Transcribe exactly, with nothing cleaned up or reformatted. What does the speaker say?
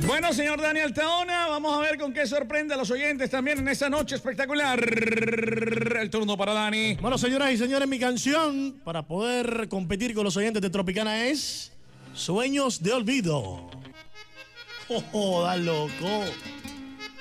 Bueno, señor Daniel Taona, vamos a ver con qué sorprende a los oyentes también en esta noche espectacular. El turno para Dani. Bueno, señoras y señores, mi canción para poder competir con los oyentes de Tropicana es Sueños de Olvido. ¡Oh, da loco!